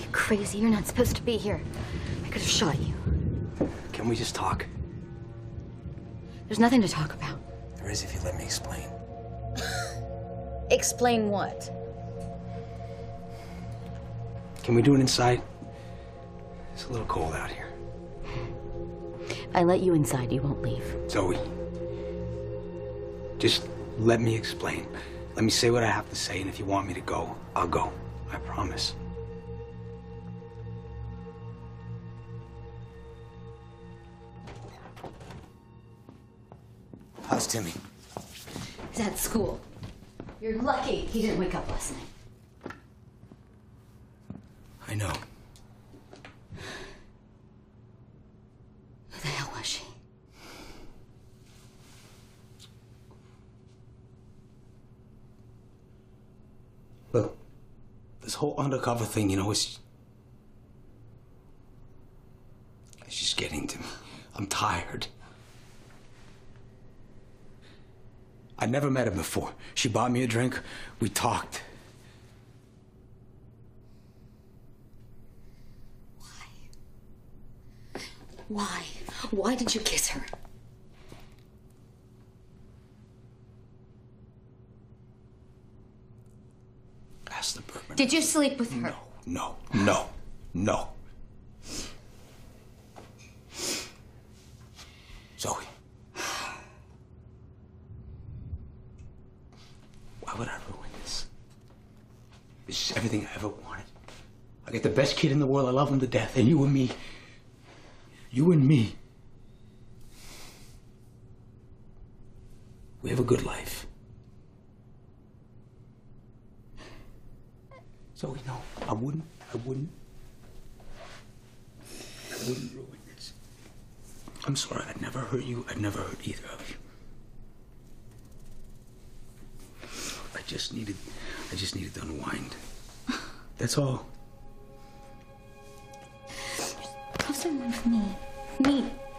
crazy. You're not supposed to be here. I could have shot you. Can we just talk? There's nothing to talk about. There is if you let me explain. Explain what? Can we do it inside? It's a little cold out here. I let you inside, you won't leave. Zoe, just let me explain. Let me say what I have to say, and if you want me to go, I'll go. I promise. How's Timmy? He's at school. You're lucky he didn't wake up last night. I know. Who the hell was she? Look, this whole undercover thing, you know, it's just getting to me. I'm tired. I never met her before. She bought me a drink. We talked. Why? Why did you kiss her? Ask the Bergman. Did you sleep with her? No. Zoe. Why would I ruin this? This is everything I ever wanted. I get the best kid in the world. I love him to death. And you and me. You and me. We have a good life. Zoe, no, I wouldn't ruin this. I'm sorry, I'd never hurt you. I'd never hurt either of you. I just needed to unwind. That's all. Have someone with me. Me.